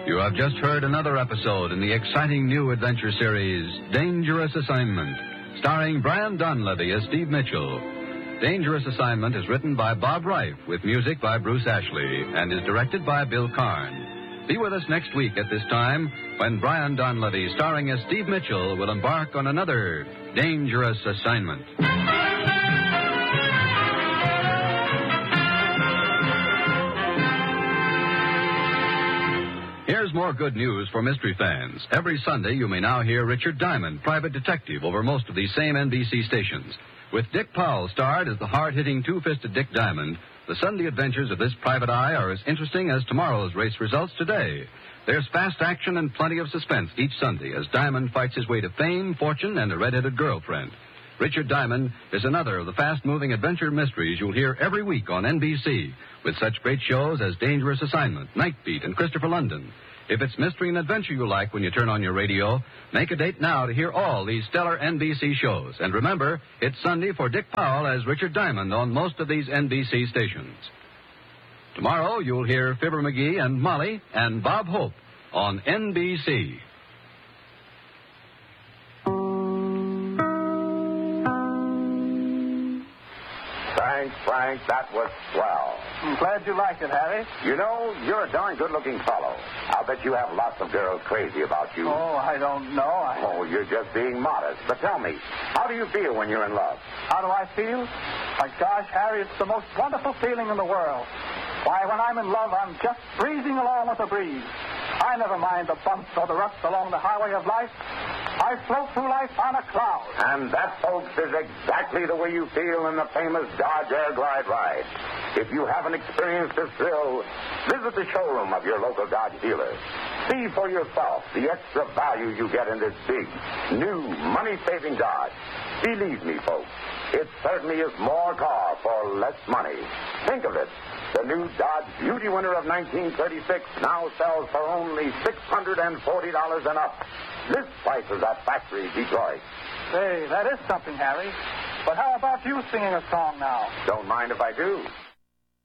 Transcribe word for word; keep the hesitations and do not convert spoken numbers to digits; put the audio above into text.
You have just heard another episode in the exciting new adventure series, Dangerous Assignment, starring Brian Donlevy as Steve Mitchell. Dangerous Assignment is written by Bob Reif, with music by Bruce Ashley, and is directed by Bill Karn. Be with us next week at this time when Brian Donlevy, starring as Steve Mitchell, will embark on another Dangerous Assignment. Here's more good news for mystery fans. Every Sunday, you may now hear Richard Diamond, private detective, over most of these same N B C stations. With Dick Powell starred as the hard-hitting, two-fisted Dick Diamond, the Sunday adventures of this private eye are as interesting as tomorrow's race results today. There's fast action and plenty of suspense each Sunday as Diamond fights his way to fame, fortune, and a red-headed girlfriend. Richard Diamond is another of the fast-moving adventure mysteries you'll hear every week on N B C, with such great shows as Dangerous Assignment, Night Beat, and Christopher London. If it's mystery and adventure you like when you turn on your radio, make a date now to hear all these stellar N B C shows. And remember, it's Sunday for Dick Powell as Richard Diamond on most of these N B C stations. Tomorrow, you'll hear Fibber McGee and Molly and Bob Hope on N B C. Thanks, Frank. That was swell. I'm glad you liked it, Harry. You know, you're a darn good-looking fellow. I'll bet you have lots of girls crazy about you. Oh, I don't know. I... Oh, you're just being modest. But tell me, how do you feel when you're in love? How do I feel? My gosh, Harry, it's the most wonderful feeling in the world. Why, when I'm in love, I'm just breezing along with the breeze. I never mind the bumps or the ruts along the highway of life. I float through life on a cloud. And that, folks, is exactly the way you feel in the famous Dodge Air Glide ride. If you haven't experienced this thrill, visit the showroom of your local Dodge dealer. See for yourself the extra value you get in this big, new, money-saving Dodge. Believe me, folks, it certainly is more car for less money. Think of it. The new Dodge Beauty Winner of nineteen thirty-six now sells for only six hundred forty dollars and up. This price is at factory Detroit. Say, that is something, Harry. But how about you singing a song now? Don't mind if I do.